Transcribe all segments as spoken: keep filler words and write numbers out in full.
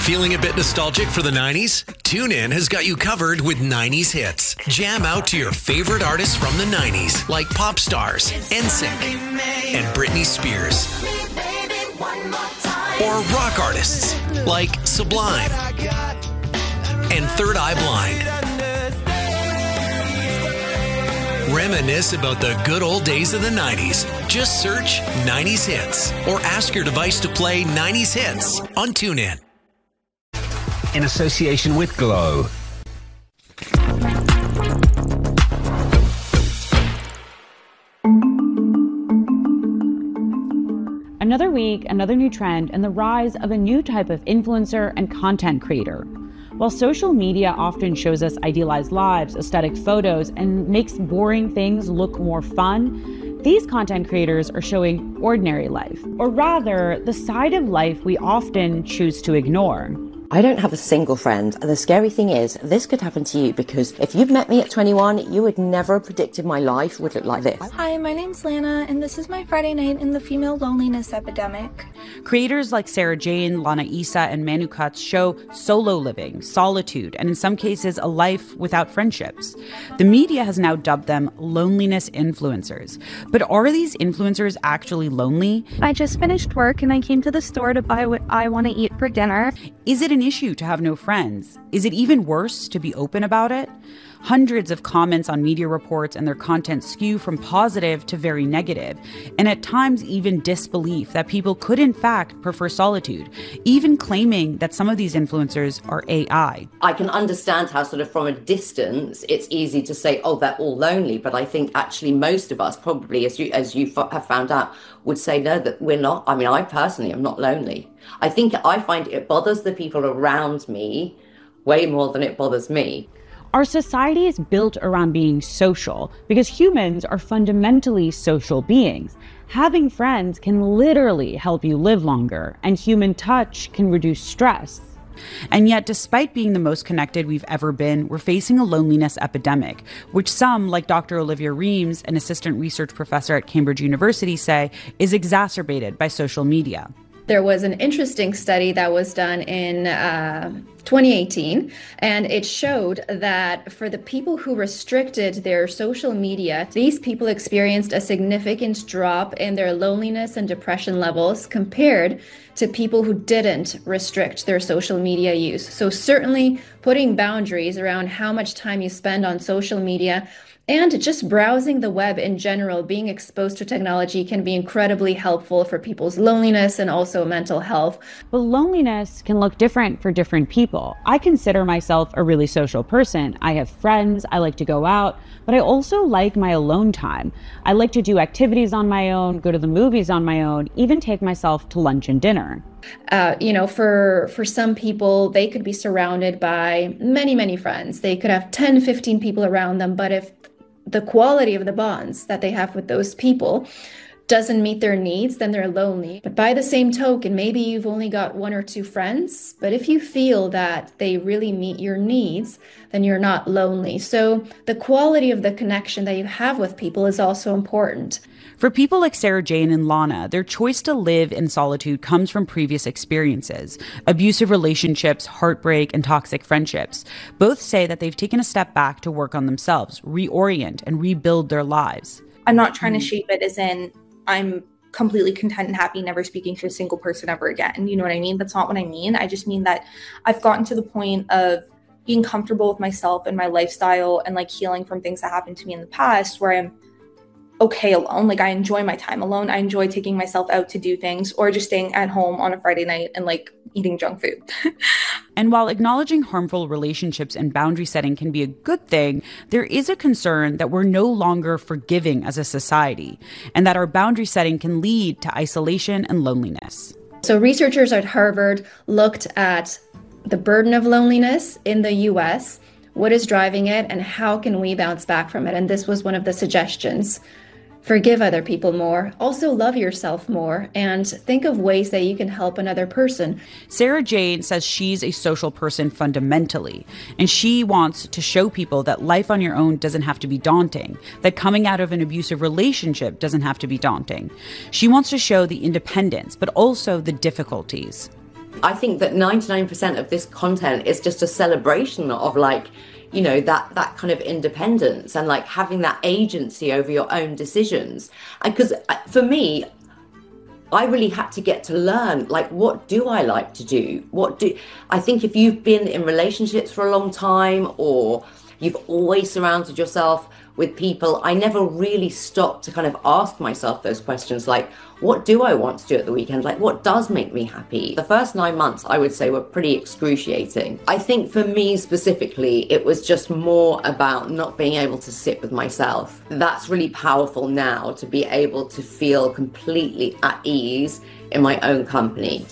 Feeling a bit nostalgic for the nineties? TuneIn has got you covered with nineties hits. Jam out to your favorite artists from the nineties, like pop stars, N Sync, and Britney Spears. Or rock artists, like Sublime and Third Eye Blind. Reminisce about the good old days of the nineties. Just search nineties hits or ask your device to play nineties hits on TuneIn. In association with Glow. Another week, another new trend, and the rise of a new type of influencer and content creator. While social media often shows us idealized lives, aesthetic photos, and makes boring things look more fun, these content creators are showing ordinary life, or rather, the side of life we often choose to ignore. I don't have a single friend, and the scary thing is, this could happen to you, because if you've met me at twenty-one, you would never have predicted my life would look like this. Hi, my name's Lana, and this is my Friday night in the female loneliness epidemic. Creators like Sarah Jane, Lana Issa, and Manu Katz show solo living, solitude, and in some cases, a life without friendships. The media has now dubbed them loneliness influencers. But are these influencers actually lonely? I just finished work, and I came to the store to buy what I want to eat for dinner. Is it an issue to have no friends? Is it even worse to be open about it? Hundreds of comments on media reports and their content skew from positive to very negative, and at times even disbelief that people could in fact prefer solitude, even claiming that some of these influencers are A I. I can understand how sort of from a distance it's easy to say, oh, they're all lonely, but I think actually most of us probably, as you as you f- have found out, would say no, that we're not. I mean, I personally am not lonely. I think I find it bothers the people around me way more than it bothers me. Our society is built around being social because humans are fundamentally social beings. Having friends can literally help you live longer, and human touch can reduce stress. And yet, despite being the most connected we've ever been, we're facing a loneliness epidemic, which some, like Doctor Olivia Reams, an assistant research professor at Cambridge University, say is exacerbated by social media. There was an interesting study that was done in uh, twenty eighteen, and it showed that for the people who restricted their social media, these people experienced a significant drop in their loneliness and depression levels compared to people who didn't restrict their social media use. So certainly putting boundaries around how much time you spend on social media and just browsing the web in general, being exposed to technology can be incredibly helpful for people's loneliness and also mental health. But loneliness can look different for different people. I consider myself a really social person. I have friends, I like to go out, but I also like my alone time. I like to do activities on my own, go to the movies on my own, even take myself to lunch and dinner. Uh, you know, for for some people, they could be surrounded by many, many friends. They could have ten, fifteen people around them, but if the quality of the bonds that they have with those people doesn't meet their needs, then they're lonely. But by the same token, maybe you've only got one or two friends, but if you feel that they really meet your needs, then you're not lonely. So the quality of the connection that you have with people is also important. For people like Sarah Jane and Lana, their choice to live in solitude comes from previous experiences, abusive relationships, heartbreak, and toxic friendships. Both say that they've taken a step back to work on themselves, reorient, and rebuild their lives. I'm not trying to shape it as in I'm completely content and happy, never speaking to a single person ever again. You know what I mean? That's not what I mean. I just mean that I've gotten to the point of being comfortable with myself and my lifestyle and like healing from things that happened to me in the past where I'm okay alone. Like I enjoy my time alone. I enjoy taking myself out to do things or just staying at home on a Friday night and like eating junk food. And while acknowledging harmful relationships and boundary setting can be a good thing, there is a concern that we're no longer forgiving as a society and that our boundary setting can lead to isolation and loneliness. So researchers at Harvard looked at the burden of loneliness in the U S, what is driving it, and how can we bounce back from it? And this was one of the suggestions. Forgive other people more. Also love yourself more and think of ways that you can help another person. Sarah Jane says she's a social person fundamentally, and she wants to show people that life on your own doesn't have to be daunting, that coming out of an abusive relationship doesn't have to be daunting. She wants to show the independence, but also the difficulties. I think that ninety-nine percent of this content is just a celebration of like, you know, that that kind of independence and like having that agency over your own decisions. And because for me, I really had to get to learn, like, what do I like to do? What do I think if you've been in relationships for a long time, or you've always surrounded yourself with people, I never really stopped to kind of ask myself those questions, like, what do I want to do at the weekend? Like, what does make me happy? The first nine months, I would say, were pretty excruciating. I think for me specifically, it was just more about not being able to sit with myself. That's really powerful now, to be able to feel completely at ease in my own company.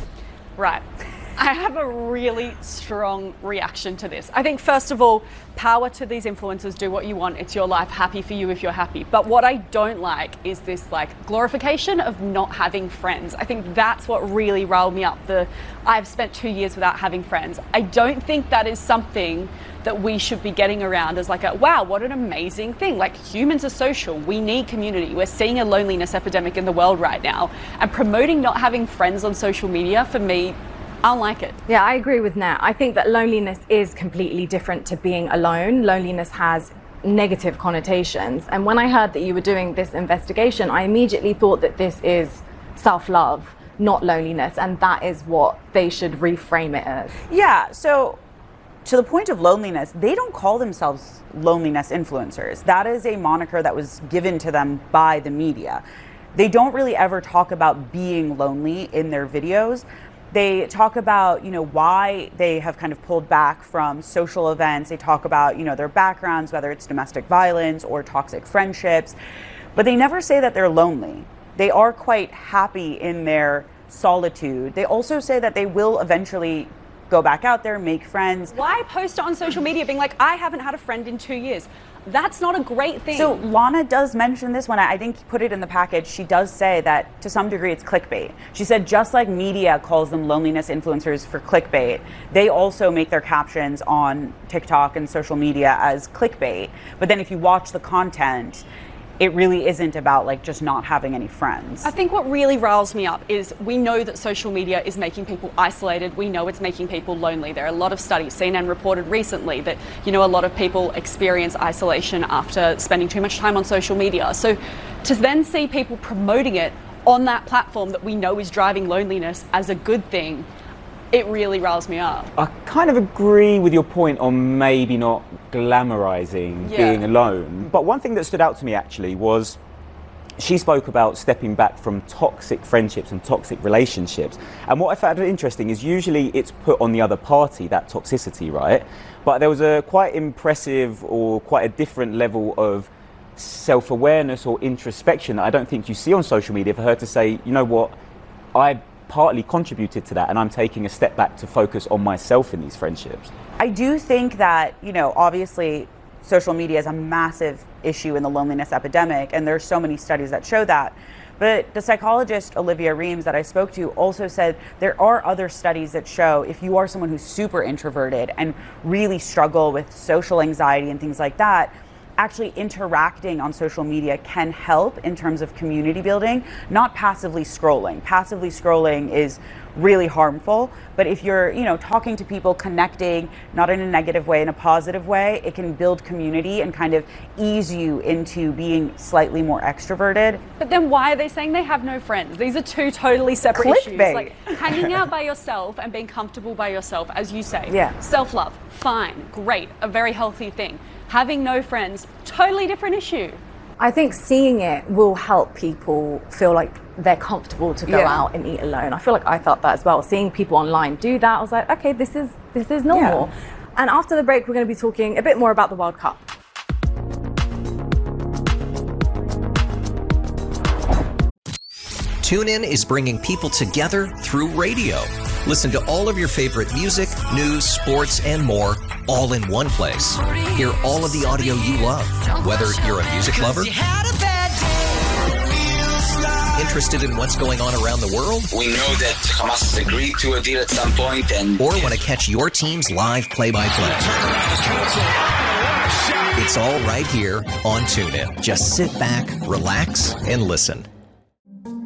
Right. I have a really strong reaction to this. I think, first of all, power to these influencers, do what you want, it's your life, happy for you if you're happy. But what I don't like is this like glorification of not having friends. I think that's what really riled me up. The I've spent two years without having friends. I don't think that is something that we should be getting around as like a, wow, what an amazing thing. Like, humans are social, we need community. We're seeing a loneliness epidemic in the world right now. And promoting not having friends on social media, for me, I don't like it. Yeah, I agree with Nat. I think that loneliness is completely different to being alone. Loneliness has negative connotations. And when I heard that you were doing this investigation, I immediately thought that this is self-love, not loneliness. And that is what they should reframe it as. Yeah, so to the point of loneliness, they don't call themselves loneliness influencers. That is a moniker that was given to them by the media. They don't really ever talk about being lonely in their videos. They talk about, you know, why they have kind of pulled back from social events. They talk about, you know, their backgrounds, whether it's domestic violence or toxic friendships, but they never say that they're lonely. They are quite happy in their solitude. They also say that they will eventually go back out there, make friends. Why post it on social media being like, I haven't had a friend in two years? That's not a great thing. So Lana does mention this when I, I think put it in the package. She does say that to some degree it's clickbait. She said just like media calls them loneliness influencers for clickbait, they also make their captions on TikTok and social media as clickbait. But then if you watch the content, it really isn't about like just not having any friends. I think what really riles me up is we know that social media is making people isolated. We know it's making people lonely. There are a lot of studies. C N N reported recently that, you know, a lot of people experience isolation after spending too much time on social media. So to then see people promoting it on that platform that we know is driving loneliness as a good thing, it really riles me up. I kind of agree with your point on maybe not glamorizing yeah. being alone. But one thing that stood out to me actually was she spoke about stepping back from toxic friendships and toxic relationships. And what I found interesting is usually it's put on the other party, that toxicity, right? But there was a quite impressive or quite a different level of self-awareness or introspection that I don't think you see on social media, for her to say, you know what, I partly contributed to that and I'm taking a step back to focus on myself in these friendships. I do think that, you know, obviously social media is a massive issue in the loneliness epidemic, and there's so many studies that show that. But the psychologist Olivia Reams that I spoke to also said there are other studies that show if you are someone who's super introverted and really struggle with social anxiety and things like that, actually interacting on social media can help in terms of community building, not passively scrolling. Passively scrolling is really harmful, but if you're, you know, talking to people, connecting, not in a negative way, in a positive way, it can build community and kind of ease you into being slightly more extroverted. But then why are they saying they have no friends? These are two totally separate Clickbait. issues. Like hanging out by yourself and being comfortable by yourself, as you say. Yeah. Self-love, fine, great, a very healthy thing. Having no friends, totally different issue. I think seeing it will help people feel like they're comfortable to go Yeah. out and eat alone. I feel like I felt that as well. Seeing people online do that, I was like, okay, this is this is normal. Yeah. And after the break, we're going to be talking a bit more about the World Cup. TuneIn is bringing people together through radio. Listen to all of your favorite music, news, sports, and more, all in one place. Hear all of the audio you love, whether you're a music lover, interested in what's going on around the world, we know that Hamas has agreed to a deal at some point, and or want to catch your team's live play-by-play. It's all right here on TuneIn. Just sit back, relax, and listen.